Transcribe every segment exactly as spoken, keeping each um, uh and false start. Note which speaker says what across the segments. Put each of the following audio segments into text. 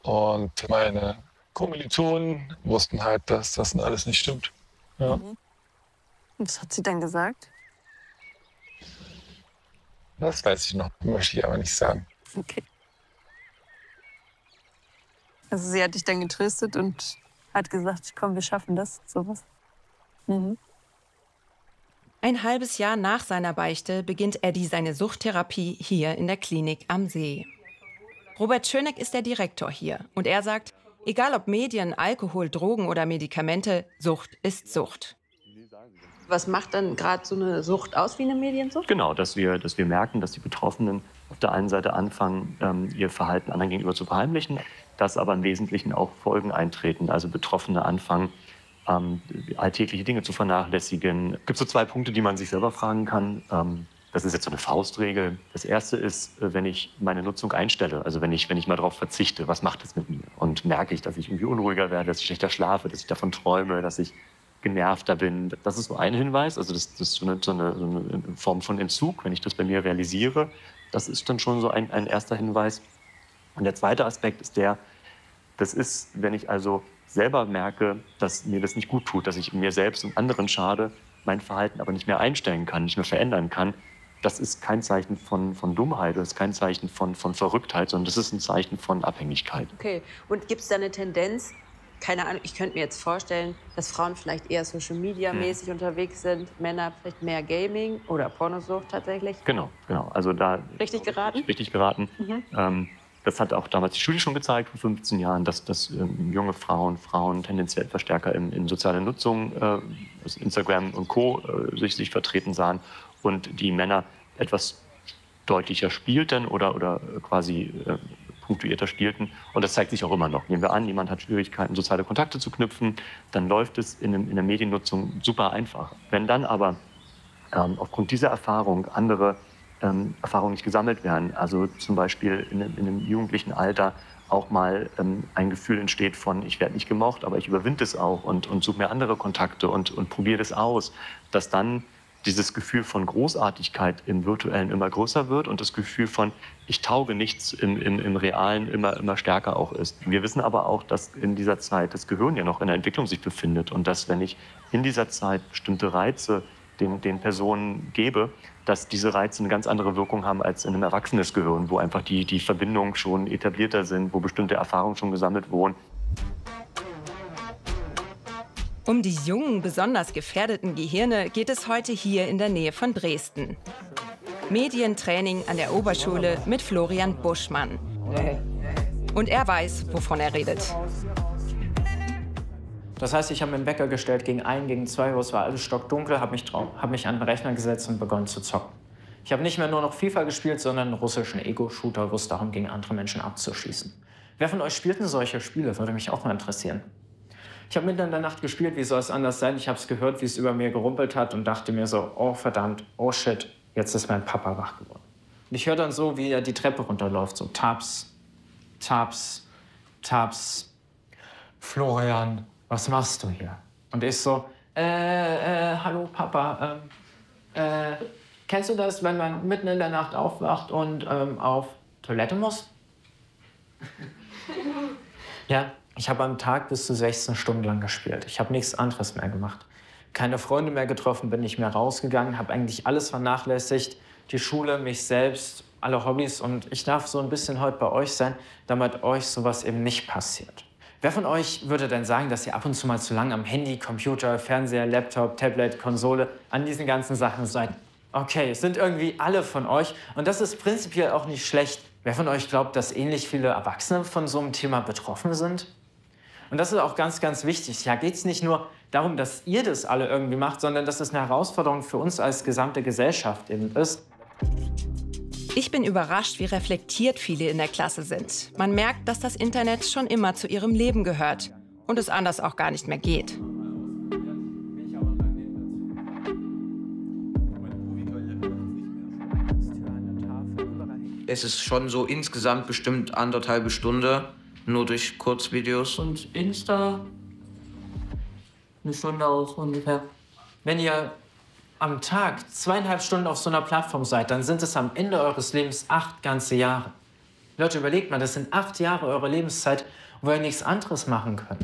Speaker 1: Und meine Kommilitonen wussten halt, dass das alles nicht stimmt. Ja.
Speaker 2: Mhm. Was hat sie dann gesagt?
Speaker 1: Das weiß ich noch, möchte ich aber nicht sagen.
Speaker 2: Okay. Also sie hat dich dann getröstet und hat gesagt, komm, wir schaffen das, sowas. Mhm.
Speaker 3: Ein halbes Jahr nach seiner Beichte beginnt Eddie seine Suchttherapie hier in der Klinik am See. Robert Schöneck ist der Direktor hier und er sagt, egal ob Medien, Alkohol, Drogen oder Medikamente, Sucht ist Sucht.
Speaker 2: Was macht dann gerade so eine Sucht aus wie eine Mediensucht?
Speaker 4: Genau, dass wir, dass wir merken, dass die Betroffenen auf der einen Seite anfangen, ähm, ihr Verhalten anderen gegenüber zu verheimlichen, dass aber im Wesentlichen auch Folgen eintreten, also Betroffene anfangen, ähm, alltägliche Dinge zu vernachlässigen. Es gibt so zwei Punkte, die man sich selber fragen kann. Ähm, das ist jetzt so eine Faustregel. Das erste ist, wenn ich meine Nutzung einstelle, also wenn ich, wenn ich mal darauf verzichte, was macht das mit mir? Und merke ich, dass ich irgendwie unruhiger werde, dass ich schlechter schlafe, dass ich davon träume, dass ich genervter bin. Das ist so ein Hinweis, also das, das ist so eine, so eine, so eine Form von Entzug, wenn ich das bei mir realisiere. Das ist dann schon so ein, ein erster Hinweis. Und der zweite Aspekt ist der, das ist, wenn ich also selber merke, dass mir das nicht gut tut, dass ich mir selbst und anderen schade, mein Verhalten aber nicht mehr einstellen kann, nicht mehr verändern kann. Das ist kein Zeichen von, von Dummheit, das ist kein Zeichen von, von Verrücktheit, sondern das ist ein Zeichen von Abhängigkeit.
Speaker 2: Okay, und gibt es da eine Tendenz, keine Ahnung, ich könnte mir jetzt vorstellen, dass Frauen vielleicht eher Social-Media-mäßig hm. unterwegs sind, Männer vielleicht mehr Gaming oder Pornosucht tatsächlich?
Speaker 4: Genau, genau. Also da
Speaker 2: richtig geraten?
Speaker 4: Richtig geraten. Mhm. Ähm, das hat auch damals die Studie schon gezeigt, vor fünfzehn Jahren, dass, dass ähm, junge Frauen, Frauen tendenziell etwas stärker in, in soziale Nutzung, äh, Instagram und Co. Äh, sich, sich vertreten sahen und die Männer etwas deutlicher spielten oder, oder quasi äh, punktuierter spielten. Und das zeigt sich auch immer noch. Nehmen wir an, jemand hat Schwierigkeiten, soziale Kontakte zu knüpfen, dann läuft es in, einem, in der Mediennutzung super einfach. Wenn dann aber ähm, aufgrund dieser Erfahrung andere ähm, Erfahrungen nicht gesammelt werden, also zum Beispiel in, in einem jugendlichen Alter auch mal ähm, ein Gefühl entsteht von, ich werde nicht gemocht, aber ich überwinde es auch und, und suche mir andere Kontakte und, und probiere das aus, dass dann dieses Gefühl von Großartigkeit im Virtuellen immer größer wird und das Gefühl von, ich tauge nichts im, im, im Realen immer, immer stärker auch ist. Wir wissen aber auch, dass in dieser Zeit das Gehirn ja noch in der Entwicklung sich befindet und dass, wenn ich in dieser Zeit bestimmte Reize den, den Personen gebe, dass diese Reize eine ganz andere Wirkung haben als in einem erwachsenes Gehirn, wo einfach die, die Verbindungen schon etablierter sind, wo bestimmte Erfahrungen schon gesammelt wurden.
Speaker 3: Um die jungen, besonders gefährdeten Gehirne geht es heute hier in der Nähe von Dresden. Medientraining an der Oberschule mit Florian Buschmann. Und er weiß, wovon er redet.
Speaker 5: Das heißt, ich habe mir einen Wecker gestellt gegen ein, gegen zwei Uhr, es war alles stockdunkel, habe mich, hab mich an den Rechner gesetzt und begonnen zu zocken. Ich habe nicht mehr nur noch FIFA gespielt, sondern einen russischen Ego-Shooter, wo es darum ging, andere Menschen abzuschießen. Wer von euch spielt denn solche Spiele? Würde mich auch mal interessieren. Ich habe mitten in der Nacht gespielt, wie soll es anders sein? Ich habe es gehört, wie es über mir gerumpelt hat und dachte mir so, oh verdammt, oh shit, jetzt ist mein Papa wach geworden. Und ich höre dann so, wie er die Treppe runterläuft, so Taps, Taps, Taps. Florian, was machst du hier? Und ich so, äh, äh, hallo Papa, ähm, äh, kennst du das, wenn man mitten in der Nacht aufwacht und ähm, auf Toilette muss? Ja. Ich habe am Tag bis zu sechzehn Stunden lang gespielt. Ich habe nichts anderes mehr gemacht. Keine Freunde mehr getroffen, bin nicht mehr rausgegangen, habe eigentlich alles vernachlässigt. Die Schule, mich selbst, alle Hobbys. Und ich darf so ein bisschen heute bei euch sein, damit euch sowas eben nicht passiert. Wer von euch würde denn sagen, dass ihr ab und zu mal zu lange am Handy, Computer, Fernseher, Laptop, Tablet, Konsole, an diesen ganzen Sachen seid? Okay, es sind irgendwie alle von euch. Und das ist prinzipiell auch nicht schlecht. Wer von euch glaubt, dass ähnlich viele Erwachsene von so einem Thema betroffen sind? Und das ist auch ganz, ganz wichtig. Ja, geht es nicht nur darum, dass ihr das alle irgendwie macht, sondern dass es eine Herausforderung für uns als gesamte Gesellschaft eben ist.
Speaker 3: Ich bin überrascht, wie reflektiert viele in der Klasse sind. Man merkt, dass das Internet schon immer zu ihrem Leben gehört und es anders auch gar nicht mehr geht.
Speaker 6: Es ist schon so insgesamt bestimmt anderthalbe Stunde. Nur durch Kurzvideos.
Speaker 5: Und Insta eine Stunde auch ungefähr. Wenn ihr am Tag zweieinhalb Stunden auf so einer Plattform seid, dann sind es am Ende eures Lebens acht ganze Jahre. Leute, überlegt mal, das sind acht Jahre eurer Lebenszeit, wo ihr nichts anderes machen könnt.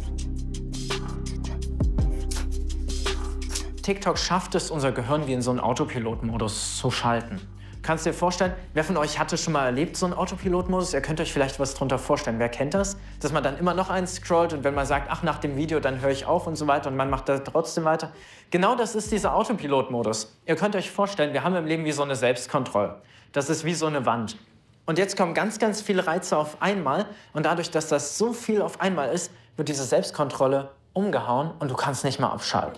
Speaker 5: TikTok schafft es, unser Gehirn wie in so einen Autopilot-Modus zu schalten. Kannst du dir vorstellen, wer von euch hatte schon mal erlebt, so einen Autopilot-Modus? Ihr könnt euch vielleicht was drunter vorstellen. Wer kennt das? Dass man dann immer noch eins scrollt und wenn man sagt, ach, nach dem Video, dann höre ich auf und so weiter und man macht da trotzdem weiter. Genau das ist dieser Autopilot-Modus. Ihr könnt euch vorstellen, wir haben im Leben wie so eine Selbstkontrolle. Das ist wie so eine Wand. Und jetzt kommen ganz, ganz viele Reize auf einmal und dadurch, dass das so viel auf einmal ist, wird diese Selbstkontrolle umgehauen und du kannst nicht mal abschalten.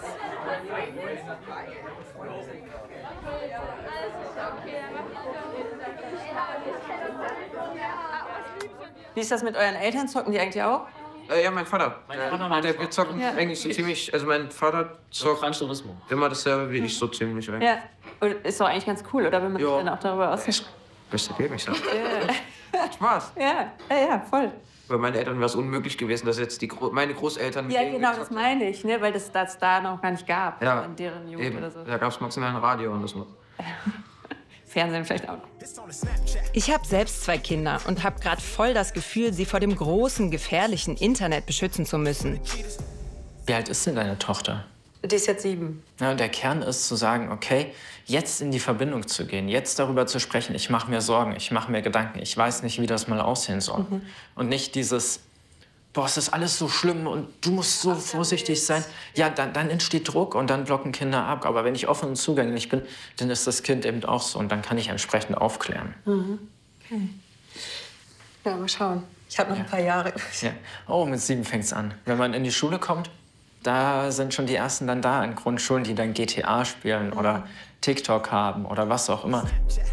Speaker 2: Wie ist das mit euren Eltern? Zocken die eigentlich auch?
Speaker 6: Äh, ja, mein Vater.
Speaker 5: Mein
Speaker 6: Der,
Speaker 5: Vater
Speaker 6: der, wir zocken
Speaker 2: ja.
Speaker 6: eigentlich so ziemlich, also mein Vater zockt immer dasselbe wie ich so ziemlich. Eigentlich.
Speaker 2: Ja, und ist doch eigentlich ganz cool, oder? Wenn man sich dann auch darüber austauscht.
Speaker 6: Beste Game, ich sag.
Speaker 2: Ja.
Speaker 6: Spaß.
Speaker 2: Ja, ja, ja, voll.
Speaker 6: Bei meinen Eltern wäre es unmöglich gewesen, dass jetzt die Gro meine Großeltern mit
Speaker 2: Ja,
Speaker 6: denen
Speaker 2: genau,
Speaker 6: gezockt
Speaker 2: das meine ich, ne? Weil das das da noch gar nicht gab.
Speaker 6: Ja,
Speaker 2: in deren Jugend
Speaker 6: eben.
Speaker 2: oder so.
Speaker 6: Da gab es maximal ein Radio und das war.
Speaker 2: Fernsehen vielleicht auch noch.
Speaker 3: Ich habe selbst zwei Kinder und habe gerade voll das Gefühl, sie vor dem großen, gefährlichen Internet beschützen zu müssen.
Speaker 5: Wie alt ist denn deine Tochter?
Speaker 2: Die ist jetzt sieben.
Speaker 5: Ja, und der Kern ist zu sagen, okay, jetzt in die Verbindung zu gehen, jetzt darüber zu sprechen, ich mache mir Sorgen, ich mache mir Gedanken, ich weiß nicht, wie das mal aussehen soll. Mhm. Und nicht dieses, boah, es ist alles so schlimm und du musst so vorsichtig sein. Ja, dann, dann entsteht Druck und dann blocken Kinder ab. Aber wenn ich offen und zugänglich bin, dann ist das Kind eben auch so und dann kann ich entsprechend aufklären.
Speaker 2: Mhm. Okay. Ja, mal schauen. Ich habe noch
Speaker 5: ja.
Speaker 2: ein paar Jahre.
Speaker 5: Ja. Oh, mit sieben fängt's an. Wenn man in die Schule kommt, da sind schon die Ersten dann da in Grundschulen, die dann G T A spielen oder TikTok haben oder was auch immer.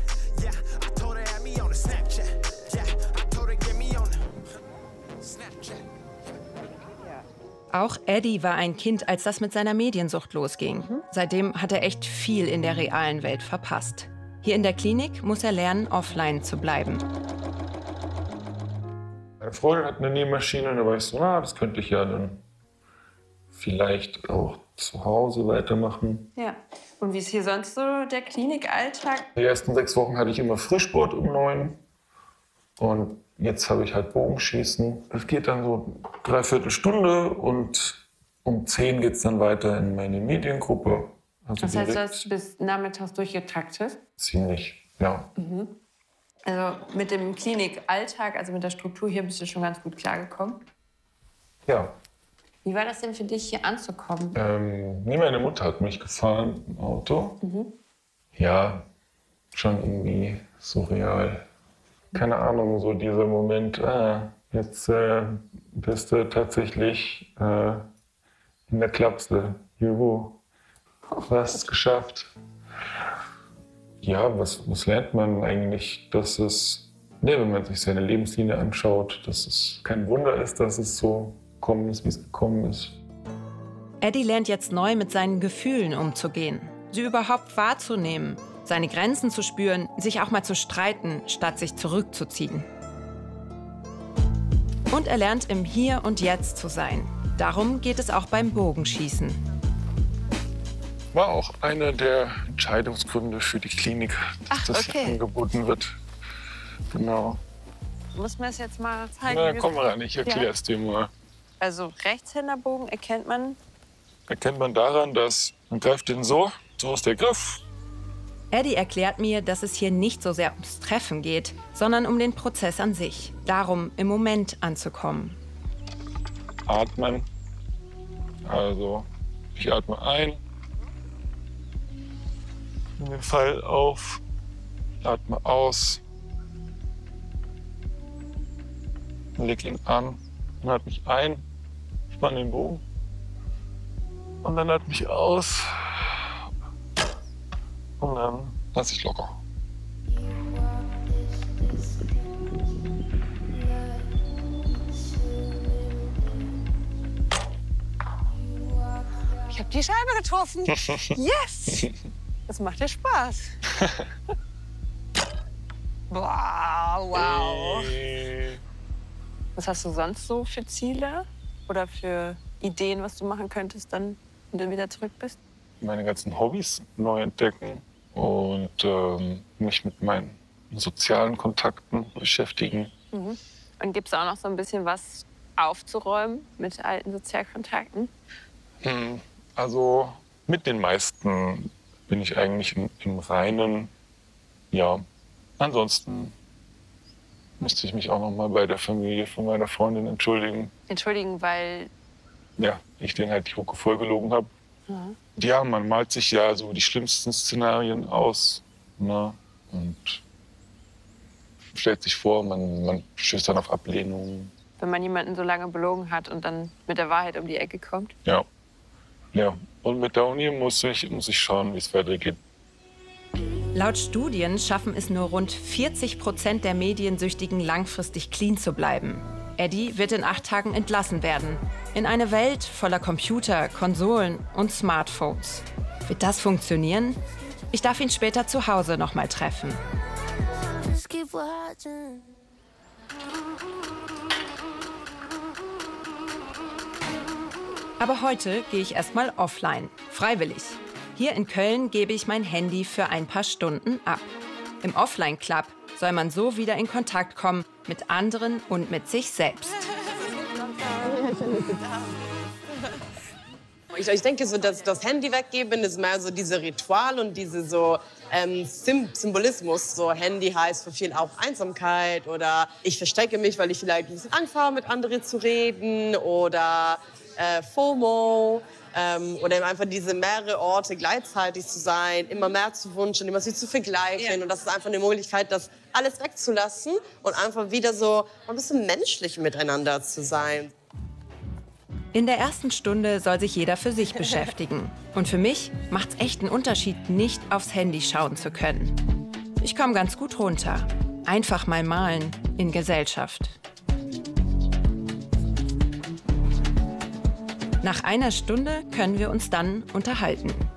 Speaker 3: Auch Eddie war ein Kind, als das mit seiner Mediensucht losging. Mhm. Seitdem hat er echt viel in der realen Welt verpasst. Hier in der Klinik muss er lernen, offline zu bleiben.
Speaker 1: Meine Freundin hat eine Nähmaschine und da war ich so, na, das könnte ich ja dann vielleicht auch zu Hause weitermachen.
Speaker 2: Ja. Und wie ist hier sonst so der Klinikalltag?
Speaker 1: Die ersten sechs Wochen hatte ich immer Frischsport um neun. Und jetzt habe ich halt Bogenschießen. Das geht dann so dreiviertel Stunde und um zehn geht es dann weiter in meine Mediengruppe. Also
Speaker 2: das heißt, du hast bis nachmittags durchgetaktet?
Speaker 1: Ziemlich, ja.
Speaker 2: Mhm. Also mit dem Klinikalltag, also mit der Struktur hier bist du schon ganz gut klargekommen?
Speaker 1: Ja.
Speaker 2: Wie war das denn für dich, hier anzukommen?
Speaker 1: Ähm, nee, meine Mutter hat mich gefahren im Auto.
Speaker 2: Mhm.
Speaker 1: Ja, schon irgendwie surreal. Keine Ahnung, so dieser Moment, ah, jetzt äh, bist du tatsächlich äh, in der Klapse. Juhu, du hast es geschafft. Ja, was, was lernt man eigentlich? Dass es, ne, wenn man sich seine Lebenslinie anschaut, dass es kein Wunder ist, dass es so gekommen ist, wie es gekommen ist.
Speaker 3: Eddie lernt jetzt neu mit seinen Gefühlen umzugehen, sie überhaupt wahrzunehmen, seine Grenzen zu spüren, sich auch mal zu streiten, statt sich zurückzuziehen. Und er lernt im Hier und Jetzt zu sein. Darum geht es auch beim Bogenschießen.
Speaker 1: War auch einer der Entscheidungsgründe für die Klinik, dass
Speaker 2: Ach,
Speaker 1: das
Speaker 2: okay.
Speaker 1: hier angeboten wird. Genau.
Speaker 2: Muss man es jetzt mal zeigen?
Speaker 1: Na, komm rein, ich erkläre es dir mal.
Speaker 2: Also Rechtshänderbogen erkennt man.
Speaker 1: Erkennt man daran, dass man greift den so, so ist der Griff.
Speaker 3: Eddie erklärt mir, dass es hier nicht so sehr ums Treffen geht, sondern um den Prozess an sich. Darum, im Moment anzukommen.
Speaker 1: Atmen. Also, ich atme ein. Nimm den Pfeil auf. Atme aus. Leg ihn an. Dann atme ich ein. Spann den Bogen. Und dann atme ich aus. Und dann lasse ich locker.
Speaker 2: Ich habe die Scheibe getroffen. Yes! Das macht dir Spaß. Wow, wow.
Speaker 1: Hey.
Speaker 2: Was hast du sonst so für Ziele oder für Ideen, was du machen könntest, dann, wenn du wieder zurück bist?
Speaker 1: Meine ganzen Hobbys neu entdecken und ähm, mich mit meinen sozialen Kontakten beschäftigen.
Speaker 2: Mhm. Und gibt es auch noch so ein bisschen was aufzuräumen mit alten Sozialkontakten?
Speaker 1: Hm, also mit den meisten bin ich eigentlich im, im Reinen. Ja, ansonsten müsste ich mich auch noch mal bei der Familie von meiner Freundin entschuldigen.
Speaker 2: Entschuldigen, weil...
Speaker 1: Ja, ich denen halt die Hucke vollgelogen habe.
Speaker 2: Mhm.
Speaker 1: Ja, man malt sich ja so die schlimmsten Szenarien aus. Ne? Und stellt sich vor, man, man stößt dann auf Ablehnung.
Speaker 2: Wenn man jemanden so lange belogen hat und dann mit der Wahrheit um die Ecke kommt.
Speaker 1: Ja. Ja. Und mit der Uni muss ich, muss ich schauen, wie es weitergeht.
Speaker 3: Laut Studien schaffen es nur rund vierzig Prozent der Mediensüchtigen langfristig clean zu bleiben. Eddie wird in acht Tagen entlassen werden. In eine Welt voller Computer, Konsolen und Smartphones. Wird das funktionieren? Ich darf ihn später zu Hause noch mal treffen. Aber heute gehe ich erstmal offline, freiwillig. Hier in Köln gebe ich mein Handy für ein paar Stunden ab. Im Offline-Club soll man so wieder in Kontakt kommen mit anderen und mit sich selbst.
Speaker 7: Ich, ich denke, so, dass das Handy weggeben ist mehr so diese Ritual und diese so ähm, Symbolismus. So Handy heißt für viele auch Einsamkeit oder ich verstecke mich, weil ich vielleicht ein bisschen Angst habe, mit anderen zu reden oder äh, FOMO. Ähm, oder einfach diese mehrere Orte gleichzeitig zu sein, immer mehr zu wünschen, immer sich zu vergleichen. Ja. Und das ist einfach eine Möglichkeit, das alles wegzulassen und einfach wieder so ein bisschen menschlich miteinander zu sein.
Speaker 3: In der ersten Stunde soll sich jeder für sich beschäftigen. Und für mich macht's echt einen Unterschied, nicht aufs Handy schauen zu können. Ich komme ganz gut runter. Einfach mal malen in Gesellschaft. Nach einer Stunde können wir uns dann unterhalten.